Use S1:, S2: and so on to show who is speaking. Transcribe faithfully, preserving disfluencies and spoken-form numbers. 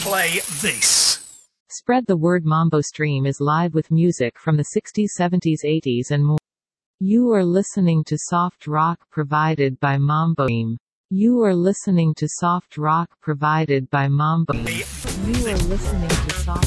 S1: play this.
S2: Spread the word. Mambo Stream is live with music from the sixties, seventies, eighties and more. You are listening to soft rock provided by Mambo Stream. You are listening to soft rock provided by Mambo. You are listening to soft